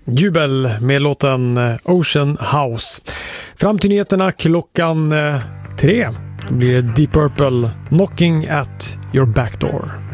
Jubel med låten Ocean House. Fram till nyheterna klockan 3. Då blir det Deep Purple, Knocking at Your Back Door.